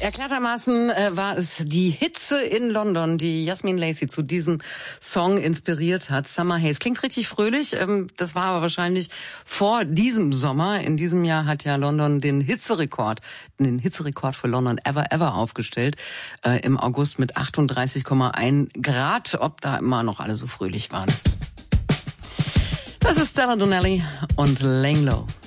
Erklärtermaßen war es die Hitze in London, die Yasmin Lacey zu diesem Song inspiriert hat. Summer Haze. Klingt richtig fröhlich. Das war aber wahrscheinlich vor diesem Sommer. In diesem Jahr hat ja London den Hitzerekord für London ever aufgestellt. Im August mit 38,1 Grad. Ob da immer noch alle so fröhlich waren. Das ist Stella Donnelly und Laying Low.